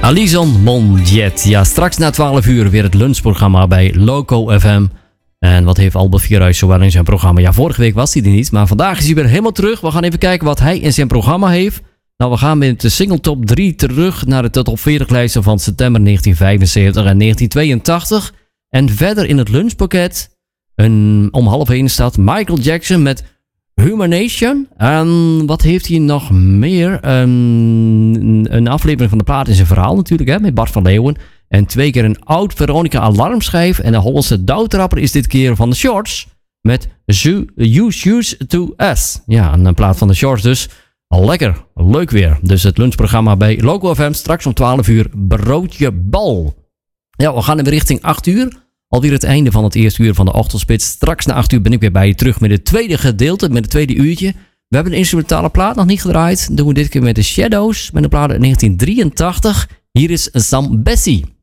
Alison Monjet. Ja, straks na 12 uur weer het lunchprogramma bij Loco FM. En wat heeft Albert Vierhuis zowel in zijn programma? Ja, vorige week was hij er niet, maar vandaag is hij weer helemaal terug. We gaan even kijken wat hij in zijn programma heeft. Nou, we gaan met de single top 3 terug naar de top 40 lijsten van september 1975 en 1982. En verder in het lunchpakket, om 12:30 staat Michael Jackson met Humanation. En wat heeft hij nog meer? Een aflevering van de plaat in zijn verhaal natuurlijk, hè, met Bart van Leeuwen. En 2 keer een oud Veronica alarmschijf. En de Hollandse douwtrapper is dit keer van de Shorts met You Choose to Us. Ja, een plaat van de Shorts dus. Lekker, leuk weer. Dus het lunchprogramma bij Loco FM straks om 12 uur Broodje Bal. Ja, we gaan weer richting 8 uur. Alweer het einde van het eerste uur van de ochtendspits. Straks na 8 uur ben ik weer bij je terug met het tweede gedeelte, met het tweede uurtje. We hebben een instrumentale plaat nog niet gedraaid. Doen we dit keer met de Shadows, met een plaat uit 1983. Hier is Sam Bessie.